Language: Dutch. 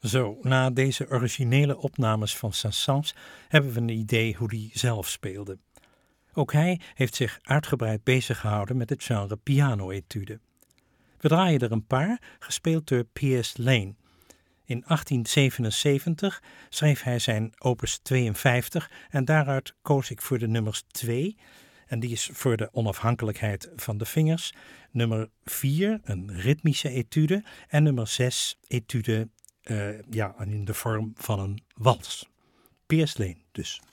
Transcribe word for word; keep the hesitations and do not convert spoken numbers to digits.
Zo, na deze originele opnames van Saint-Saëns hebben we een idee hoe hij zelf speelde. Ook hij heeft zich uitgebreid bezig gehouden met het genre piano-etude. We draaien er een paar, gespeeld door Piers Lane. In achttien zevenenzeventig schreef hij zijn opus tweeënvijftig en daaruit koos ik voor de nummers twee, en die is voor de onafhankelijkheid van de vingers, nummer vier, een ritmische etude, en nummer zes, etude uh, ja, in de vorm van een wals. Piers Lane dus.